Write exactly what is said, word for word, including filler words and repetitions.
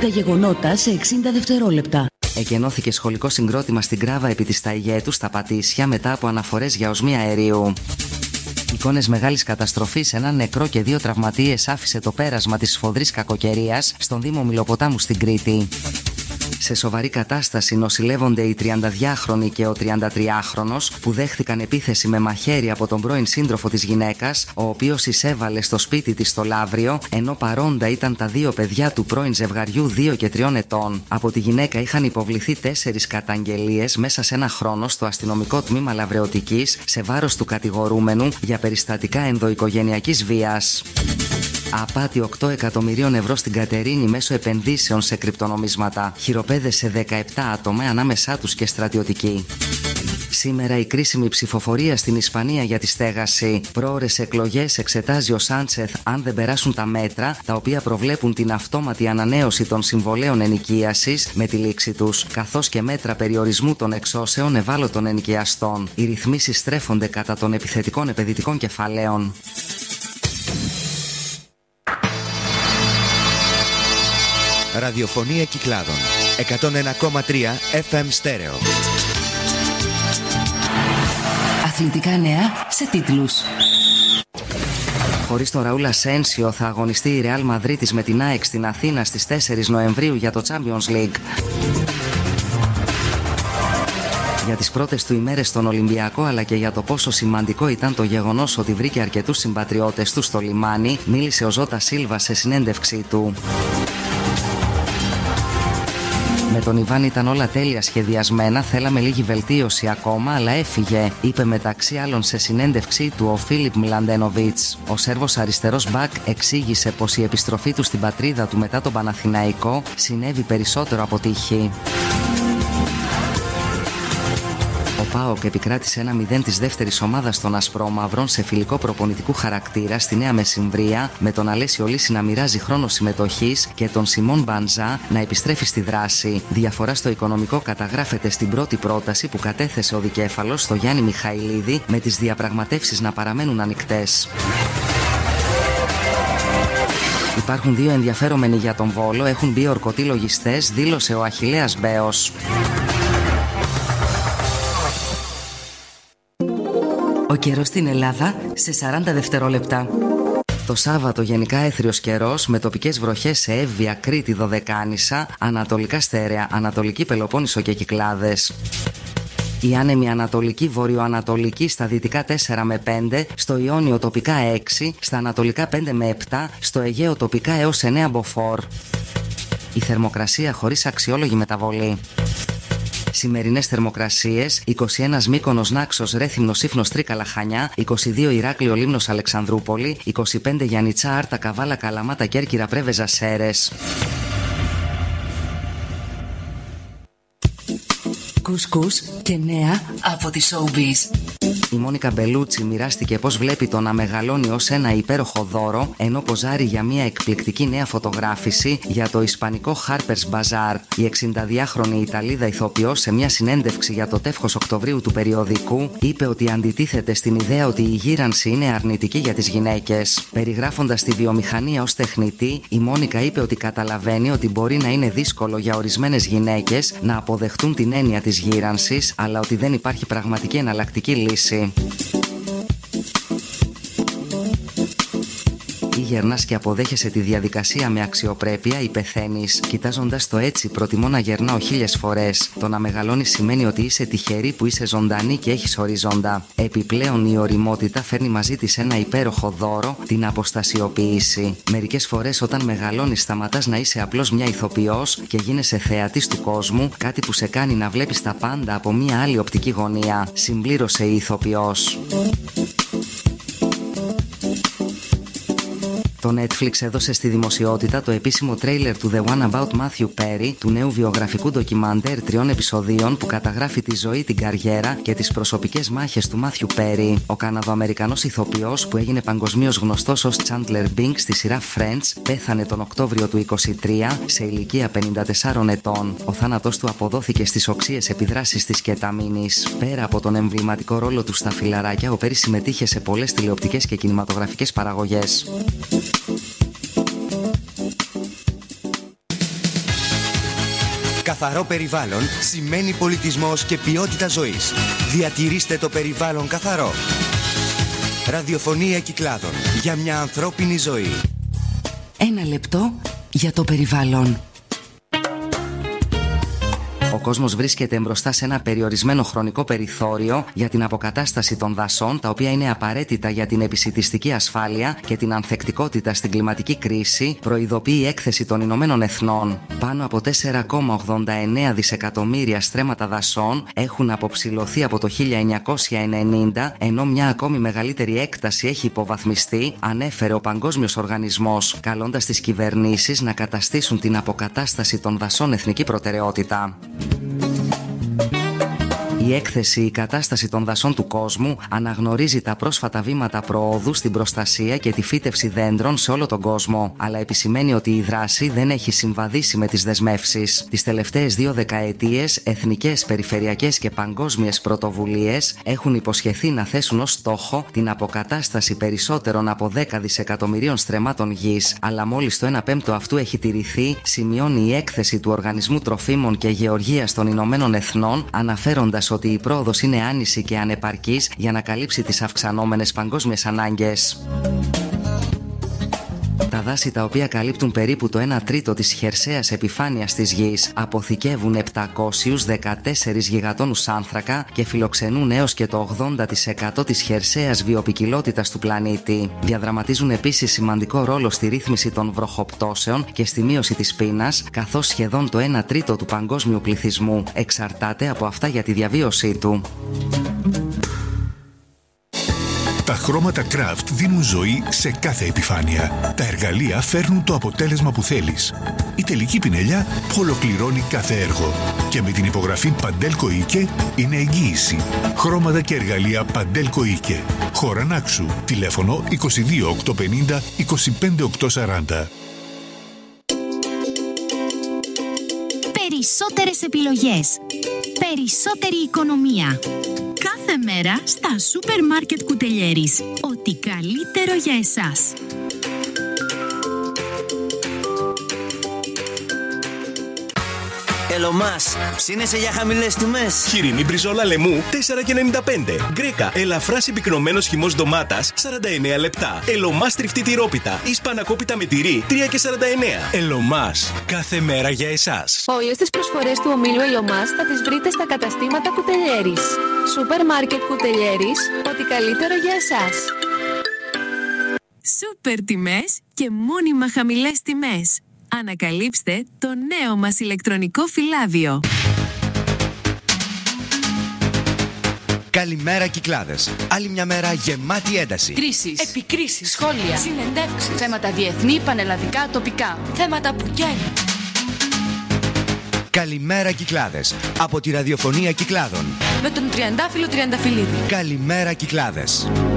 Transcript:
Τα γεγονότα σε εξήντα δευτερόλεπτα. Εκενώθηκε σχολικό συγκρότημα στην Κράβα επί της Ταϊγέτου στα Πατήσια μετά από αναφορές για οσμία αερίου. Εικόνες μεγάλης καταστροφής, έναν νεκρό και δύο τραυματίες άφησε το πέρασμα της σφοδρής κακοκαιρίας στον Δήμο Μιλοποτάμου στην Κρήτη. Σε σοβαρή κατάσταση νοσηλεύονται οι τριανταδυάχρονοι και ο τριαντατριάχρονος που δέχθηκαν επίθεση με μαχαίρι από τον πρώην σύντροφο της γυναίκας, ο οποίος εισέβαλε στο σπίτι της στο Λαύριο, ενώ παρόντα ήταν τα δύο παιδιά του πρώην ζευγαριού δύο και τριών ετών. Από τη γυναίκα είχαν υποβληθεί τέσσερις καταγγελίες μέσα σε ένα χρόνο στο αστυνομικό τμήμα Λαβρεωτικής σε βάρος του κατηγορούμενου για περιστατικά ενδοοικογενειακής βίας. Απάτη οκτώ εκατομμυρίων ευρώ στην Κατερίνη μέσω επενδύσεων σε κρυπτονομίσματα. Χειροπέδεσε δεκαεπτά άτομα, ανάμεσά τους και στρατιωτικοί. Σήμερα η κρίσιμη ψηφοφορία στην Ισπανία για τη στέγαση. Πρόωρες εκλογές εξετάζει ο Σάντσεθ αν δεν περάσουν τα μέτρα, τα οποία προβλέπουν την αυτόματη ανανέωση των συμβολέων ενοικίασης με τη λήξη τους, καθώς και μέτρα περιορισμού των εξώσεων ευάλωτων ενοικιαστών. Οι ρυθμίσεις στρέφονται κατά των επιθετικών επενδυτικών κεφαλαίων. Ραδιοφωνία Κυκλάδων εκατόν ένα κόμμα τρία εφ εμ στέρεο. Αθλητικά νέα σε τίτλους. Χωρίς τον Ραούλ Ασένσιο θα αγωνιστεί η Ρεάλ Μαδρίτης με την ΑΕΚ στην Αθήνα στις τέσσερις Νοεμβρίου για το Champions League. Για τις πρώτες του ημέρες στον Ολυμπιακό, αλλά και για το πόσο σημαντικό ήταν το γεγονός ότι βρήκε αρκετούς συμπατριώτες του στο λιμάνι, μίλησε ο Ζώτα Σίλβα σε συνέντευξή του. Με τον Ιβάν ήταν όλα τέλεια σχεδιασμένα, θέλαμε λίγη βελτίωση ακόμα, αλλά έφυγε, είπε μεταξύ άλλων σε συνέντευξή του ο Φίλιπ Μλαντένοβιτς. Ο Σέρβος αριστερός μπακ εξήγησε πως η επιστροφή του στην πατρίδα του μετά τον Παναθηναϊκό συνέβη περισσότερο από τύχη. Ο ΠΑΟΚ επικράτησε ένα μηδέν της δεύτερης ομάδας των Ασπρόμαυρων σε φιλικό προπονητικού χαρακτήρα στη Νέα Μεσημβρία, με τον Αλέσιο Λύση να μοιράζει χρόνο συμμετοχής και τον Σιμών Μπαντζά να επιστρέφει στη δράση. Διαφορά στο οικονομικό καταγράφεται στην πρώτη πρόταση που κατέθεσε ο δικέφαλος στο Γιάννη Μιχαηλίδη, με τις διαπραγματεύσεις να παραμένουν ανοιχτές. Υπάρχουν δύο ενδιαφέρομενοι για τον Βόλο, έχουν μπει ορκωτοί λογιστές, δήλωσε ο Αχιλλέας Μπέος. Ο καιρός στην Ελλάδα σε σαράντα δευτερόλεπτα. Το Σάββατο γενικά έθριος καιρός με τοπικές βροχές σε Εύβοια, Κρήτη, Δωδεκάνησα, ανατολικά Στέρεα, Ανατολική Πελοπόννησο και Κυκλάδες. Η άνεμη ανατολική βορειοανατολική στα δυτικά τέσσερα με πέντε, στο Ιόνιο τοπικά έξι, στα ανατολικά πέντε με επτά, στο Αιγαίο τοπικά έως εννέα μποφόρ. Η θερμοκρασία χωρίς αξιόλογη μεταβολή. Σημερινές θερμοκρασίες: είκοσι ένα Μύκονος, Νάξος, Ρέθυμνος, Ήφνος, Τρίκαλα, Χανιά, είκοσι δύο Ηράκλειο, Λίμνος, Αλεξανδρούπολη, είκοσι πέντε Γιαννιτσά, Άρτα, Καβάλα, Καλαμάτα, Κέρκυρα, Πρέβεζα, Σέρες. Κουσκούς και νέα από τη Showbiz. Η Μόνικα Μπελούτσι μοιράστηκε πώς βλέπει το να μεγαλώνει ως ένα υπέροχο δώρο, ενώ ποζάρει για μια εκπληκτική νέα φωτογράφηση για το ισπανικό Harper's Bazaar. Η εξηνταδυάχρονη Ιταλίδα ηθοποιός, σε μια συνέντευξη για το τεύχος Οκτωβρίου του περιοδικού, είπε ότι αντιτίθεται στην ιδέα ότι η γύρανση είναι αρνητική για τις γυναίκες. Περιγράφοντας τη βιομηχανία ως τεχνητή, η Μόνικα είπε ότι καταλαβαίνει ότι μπορεί να είναι δύσκολο για ορισμένες γυναίκες να αποδεχτούν την έννοια της γύρανσης, αλλά ότι δεν υπάρχει πραγματική εναλλακτική λύση. Ή γερνάς και αποδέχεσαι τη διαδικασία με αξιοπρέπεια ή πεθαίνεις. Κοιτάζοντας το έτσι, προτιμώ να γερνάω χίλιες φορές. Το να μεγαλώνεις σημαίνει ότι είσαι τυχερή που είσαι ζωντανή και έχεις οριζόντα. Επιπλέον, η ωριμότητα φέρνει μαζί της ένα υπέροχο δώρο, την αποστασιοποίηση. Μερικές φορές, όταν μεγαλώνεις, σταματάς να είσαι απλώς μια ηθοποιός και γίνεσαι θεατής του κόσμου, κάτι που σε κάνει να βλέπεις τα πάντα από μια άλλη οπτική γωνία. Συμπλήρωσε η ηθοποιός. Το Netflix έδωσε στη δημοσιότητα το επίσημο τρέιλερ του The One About Matthew Perry, του νέου βιογραφικού ντοκιμαντέρ τριών επεισοδίων που καταγράφει τη ζωή, την καριέρα και τις προσωπικές μάχες του Matthew Perry. Ο Καναδοαμερικανός ηθοποιός, που έγινε παγκοσμίως γνωστός ως Chandler Bing στη σειρά Friends, πέθανε τον Οκτώβριο του είκοσι τρία σε ηλικία πενήντα τεσσάρων ετών. Ο θάνατος του αποδόθηκε στις οξείες επιδράσεις της κεταμίνης. Πέρα από τον εμβληματικό ρόλο του στα Φιλαράκια, ο Perry συμμετείχε σε πολλές τηλεοπτικές και κινηματογραφικές παραγωγές. Καθαρό περιβάλλον σημαίνει πολιτισμός και ποιότητα ζωής. Διατηρήστε το περιβάλλον καθαρό. Ραδιοφωνία Κυκλάδων, για μια ανθρώπινη ζωή. Ένα λεπτό για το περιβάλλον. Ο κόσμος βρίσκεται μπροστά σε ένα περιορισμένο χρονικό περιθώριο για την αποκατάσταση των δασών, τα οποία είναι απαραίτητα για την επισιτιστική ασφάλεια και την ανθεκτικότητα στην κλιματική κρίση, προειδοποιεί η έκθεση των Ηνωμένων Εθνών. Πάνω από τέσσερα κόμμα ογδόντα εννέα δισεκατομμύρια στρέμματα δασών έχουν αποψηλωθεί από το χίλια εννιακόσια ενενήντα, ενώ μια ακόμη μεγαλύτερη έκταση έχει υποβαθμιστεί, ανέφερε ο Παγκόσμιος Οργανισμός, καλώντας τις κυβερνήσεις να καταστήσουν την αποκατάσταση των δασών εθνική προτεραιότητα. Η έκθεση «Η κατάσταση των δασών του κόσμου» αναγνωρίζει τα πρόσφατα βήματα προόδου στην προστασία και τη φύτευση δέντρων σε όλο τον κόσμο, αλλά επισημαίνει ότι η δράση δεν έχει συμβαδίσει με τις δεσμεύσεις. Τις τελευταίες δύο δεκαετίες, εθνικές, περιφερειακές και παγκόσμιες πρωτοβουλίες έχουν υποσχεθεί να θέσουν ως στόχο την αποκατάσταση περισσότερων από δέκα δισεκατομμυρίων στρεμμάτων γης, αλλά μόλις το ένα πέμπτο αυτού έχει τηρηθεί, σημειώνει η έκθεση του Οργανισμού Τροφίμων και Γεωργίας των Ηνωμένων Εθνών, αναφέροντας ότι η πρόοδος είναι άνηση και ανεπαρκής για να καλύψει τις αυξανόμενες παγκόσμιες ανάγκες. Τα δάση, τα οποία καλύπτουν περίπου το ένα τρίτο της χερσαίας επιφάνειας της γης, αποθηκεύουν επτακόσιους δεκατέσσερις γιγατόνους άνθρακα και φιλοξενούν έως και το ογδόντα τοις εκατό της χερσαίας βιοποικιλότητας του πλανήτη. Διαδραματίζουν επίσης σημαντικό ρόλο στη ρύθμιση των βροχοπτώσεων και στη μείωση της πείνας, καθώς σχεδόν το ένα τρίτο του παγκόσμιου πληθυσμού εξαρτάται από αυτά για τη διαβίωσή του. Τα χρώματα Craft δίνουν ζωή σε κάθε επιφάνεια. Τα εργαλεία φέρνουν το αποτέλεσμα που θέλεις. Η τελική πινελιά που ολοκληρώνει κάθε έργο. Και με την υπογραφή Παντέλκο Ίκε είναι εγγύηση. Χρώματα και εργαλεία Παντέλκο Ίκε. Χωρανάξου. Τηλέφωνο είκοσι δύο οκτακόσια πενήντα είκοσι πέντε οκτακόσια σαράντα. Περισσότερες επιλογές. Περισσότερη οικονομία. Κάθε μέρα στα σούπερ μάρκετ Κουτελιέρης. Ό,τι καλύτερο για εσάς. Ελομάς, ψήνεσαι για χαμηλές τιμές. Χοιρινή μπριζόλα λεμού τέσσερα ενενήντα πέντε. Γκρέκα ελαφρά συμπυκνωμένος χυμός ντομάτας σαράντα εννέα λεπτά. Ελομάς τριφτή τυρόπιτα ή σπανακόπιτα με τυρί τρία σαράντα εννέα. Ελομάς, κάθε μέρα για εσάς. Όλες τις προσφορές του ομίλου Ελομάς θα τις βρείτε στα καταστήματα Κουτελιέρης. Σούπερ μάρκετ Κουτελιέρης, ό,τι καλύτερο για εσάς. Σούπερ τιμές και μόνιμα χαμηλές τιμές. Ανακαλύψτε το νέο μας ηλεκτρονικό φυλάδιο. Καλημέρα Κυκλάδες. Άλλη μια μέρα γεμάτη ένταση. Κρίσεις, επικρίσεις, σχόλια, συνεντεύξεις, θέματα διεθνή, πανελλαδικά, τοπικά, θέματα που καίνουν. Καλημέρα Κυκλάδες. Από τη ραδιοφωνία Κυκλάδων. Με τον Τριαντάφυλλο Τριανταφυλλίδη. Καλημέρα Κυκλάδες.